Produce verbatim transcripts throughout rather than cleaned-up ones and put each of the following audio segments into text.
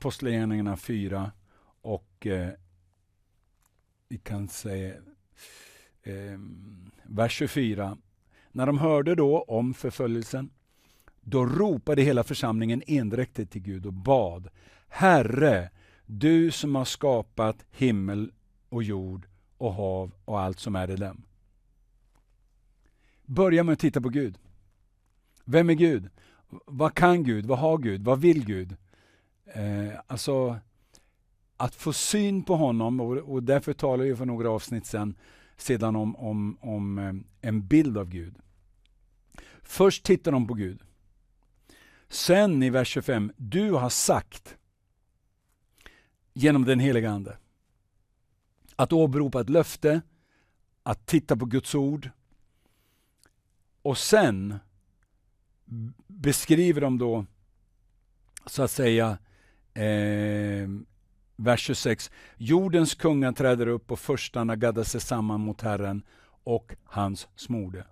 Apostlagärningarna fyra och eh, vi kan säga eh, vers tjugofyra. När de hörde då om förföljelsen, då ropade hela församlingen endräktigt till Gud och bad: Herre, du som har skapat himmel och jord och hav och allt som är i dem. Börja med att titta på Gud. Vem är Gud? Vad kan Gud? Vad har Gud? Vad vill Gud? Eh, alltså att få syn på honom, och, och därför talar jag för några avsnitt sedan, sedan om, om, om eh, en bild av Gud. Först tittar de på Gud. Sen i vers tjugofem, du har sagt genom den heliga ande att åberopa ett löfte, att titta på Guds ord. Och sen beskriver de då så att säga eh, vers tjugosex. Jordens kungar träder upp och förstarna gaddar sig samman mot Herren och hans smorde.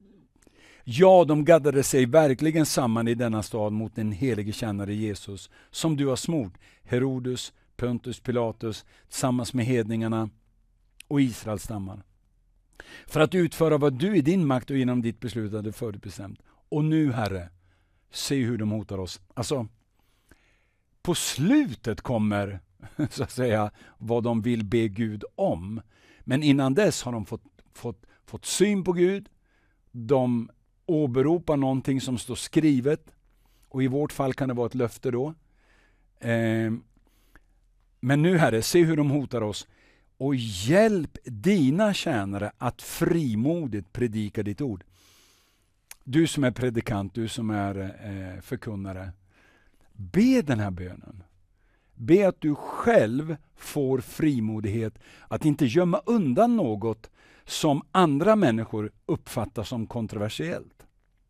Ja, de gaddade sig verkligen samman i denna stad mot den helige tjänare Jesus, som du har smort, Herodes, Pontus Pilatus, tillsammans med hedningarna och Israels stammar, för att utföra vad du i din makt och genom ditt beslut hade förutbestämt. Och nu, Herre, se hur de hotar oss. Alltså, på slutet kommer så att säga vad de vill be Gud om. Men innan dess har de fått, fått, fått syn på Gud. De åberopar någonting som står skrivet. Och i vårt fall kan det vara ett löfte då. Eh, men nu, Herre, se hur de hotar oss. Och hjälp dina tjänare att frimodigt predika ditt ord. Du som är predikant, du som är eh, förkunnare. Be den här bönen. Be att du själv får frimodighet att inte gömma undan något som andra människor uppfattar som kontroversiellt.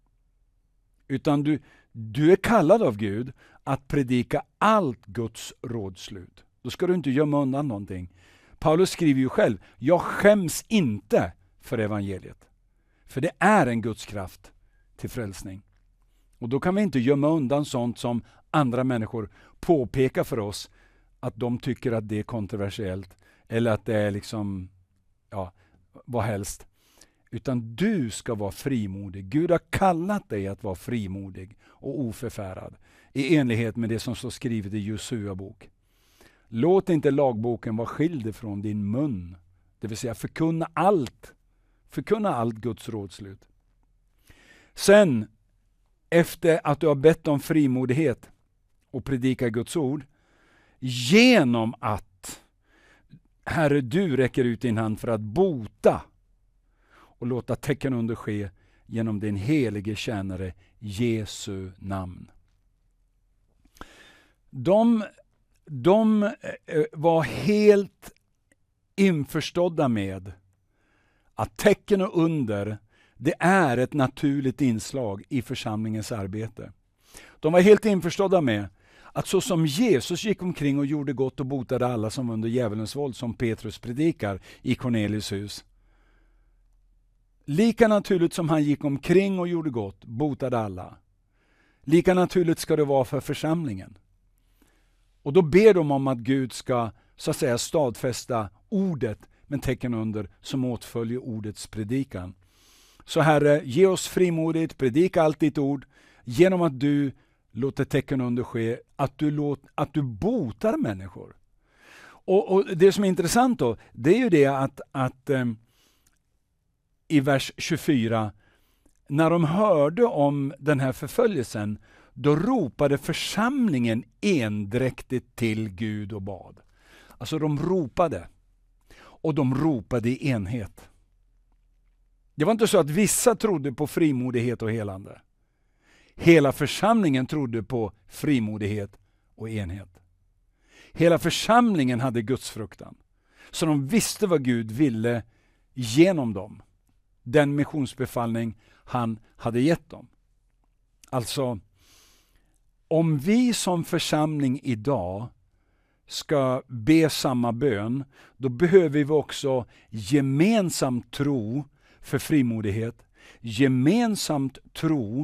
Utan du, du är kallad av Gud att predika allt Guds rådslut. Då ska du inte gömma undan någonting. Paulus skriver ju själv: jag skäms inte för evangeliet. För det är en Guds kraft till frälsning. Och då kan vi inte gömma undan sånt som andra människor påpekar för oss att de tycker att det är kontroversiellt. Eller att det är liksom, ja, vad helst. Utan du ska vara frimodig. Gud har kallat dig att vara frimodig och oförfärad. I enlighet med det som står skrivet i Josua bok. Låt inte lagboken vara skild från din mun. Det vill säga förkunna allt. Förkunna allt Guds rådslut. Sen, efter att du har bett om frimodighet och predika Guds ord, genom att Herre, du räcker ut din hand för att bota och låta tecken under ske genom din helige tjänare Jesu namn. De, de var helt införstådda med att tecken och under, det är ett naturligt inslag i församlingens arbete. De var helt införstådda med att så som Jesus gick omkring och gjorde gott och botade alla som under djävulens våld, som Petrus predikar i Cornelius hus. Lika naturligt som han gick omkring och gjorde gott, botade alla. Lika naturligt ska det vara för församlingen. Och då ber de om att Gud ska, så att säga, stadfästa ordet, men tecken under som åtföljer ordets predikan. Så Herre, ge oss frimodigt, predika allt ditt ord, genom att du låter tecken under ske, att du, låt, att du botar människor. Och, och det som är intressant då, det är ju det att, att um, i vers tjugofyra, när de hörde om den här förföljelsen, då ropade församlingen endräktigt till Gud och bad. Alltså de ropade. Och de ropade i enhet. Det var inte så att vissa trodde på frimodighet och helande. Hela församlingen trodde på frimodighet och enhet. Hela församlingen hade Guds fruktan. Så de visste vad Gud ville genom dem. Den missionsbefallning han hade gett dem. Alltså, om vi som församling idag ska be samma bön, då behöver vi också gemensamt tro för frimodighet, gemensamt tro